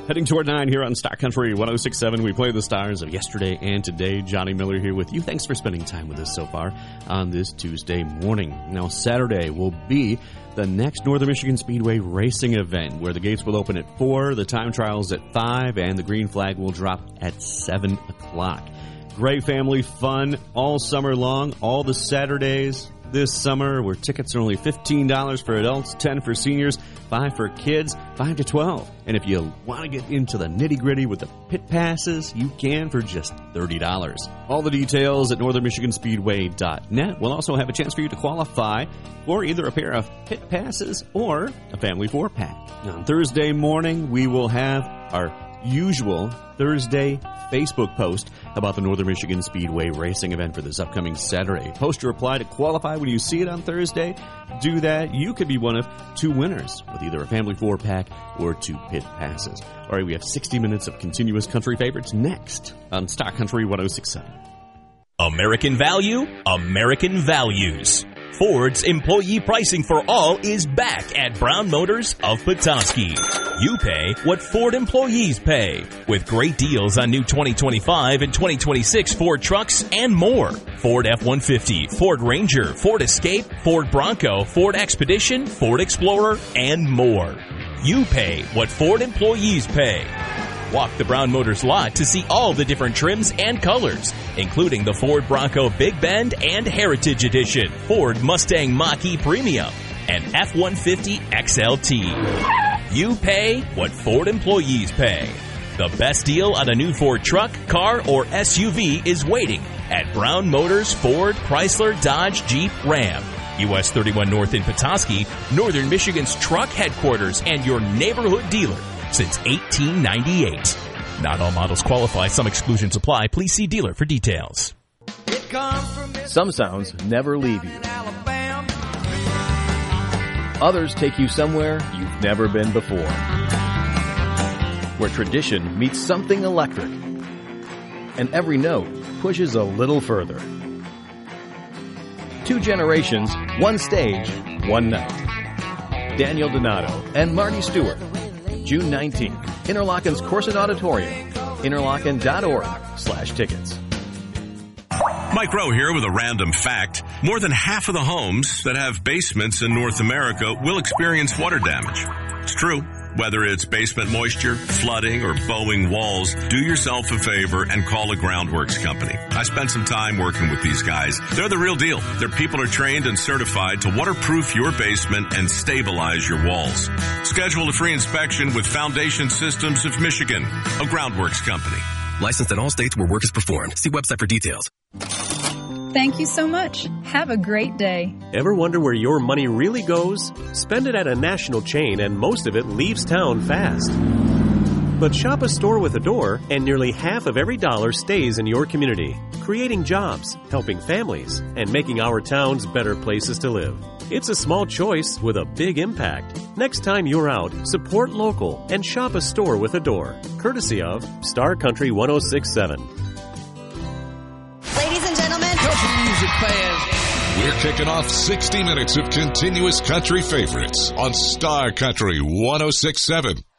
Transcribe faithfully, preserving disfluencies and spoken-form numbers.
Heading toward nine here on Star Country one oh six point seven. We play the stars of yesterday and today. Johnny Miller here with you. Thanks for spending time with us so far on this Tuesday morning. Now, Saturday will be the next Northern Michigan Speedway racing event, where the gates will open at four, the time trials at five, and the green flag will drop at seven o'clock. Great family fun all summer long, all the Saturdays this summer, where tickets are only fifteen dollars for adults, ten dollars for seniors, five dollars for kids, five to twelve. And if you want to get into the nitty-gritty with the pit passes, you can for just thirty dollars. All the details at northern michigan speedway dot net. We'll also have a chance for you to qualify for either a pair of pit passes or a family four-pack. On Thursday morning, we will have our usual Thursday Facebook post about the Northern Michigan Speedway racing event for this upcoming Saturday. Post your reply to qualify when you see it on Thursday. Do that. You could be one of two winners with either a family four-pack or two pit passes. All right, we have sixty minutes of continuous country favorites next on Star Country one oh six point seven. American value, American values. Ford's employee pricing for all is back at Brown Motors of Petoskey. You pay what Ford employees pay, with great deals on new twenty twenty-five and twenty twenty-six Ford trucks and more. Ford F one fifty, Ford Ranger, Ford Escape, Ford Bronco, Ford Expedition, Ford Explorer, and more. You pay what Ford employees pay. Walk the Brown Motors lot to see all the different trims and colors, including the Ford Bronco Big Bend and Heritage Edition, Ford Mustang Mach-E Premium, and F one fifty X L T. You pay what Ford employees pay. The best deal on a new Ford truck, car, or S U V is waiting at Brown Motors Ford, Chrysler, Dodge, Jeep, Ram. U S thirty-one North in Petoskey, Northern Michigan's truck headquarters and your neighborhood dealer since eighteen ninety-eight. Not all models qualify. Some exclusions apply. Please see dealer for details. Some sounds never leave you. Others take you somewhere you've never been before, where tradition meets something electric, and every note pushes a little further. Two generations, one stage, one night. Daniel Donato and Marty Stewart. June nineteenth, Interlochen's Corset Auditorium, interlochen dot org slash tickets. Mike Rowe here with a random fact. More than half of the homes that have basements in North America will experience water damage. It's true. Whether it's basement moisture, flooding, or bowing walls, do yourself a favor and call a Groundworks company. I spent some time working with these guys. They're the real deal. Their people are trained and certified to waterproof your basement and stabilize your walls. Schedule a free inspection with Foundation Systems of Michigan, a Groundworks company. Licensed in all states where work is performed. See website for details. Thank you so much. Have a great day. Ever wonder where your money really goes? Spend it at a national chain and most of it leaves town fast. But shop a store with a door and nearly half of every dollar stays in your community, creating jobs, helping families, and making our towns better places to live. It's a small choice with a big impact. Next time you're out, support local and shop a store with a door. Courtesy of Star Country one oh six point seven. Ladies and gentlemen, country music fans, we're kicking off sixty minutes of continuous country favorites on Star Country one oh six point seven.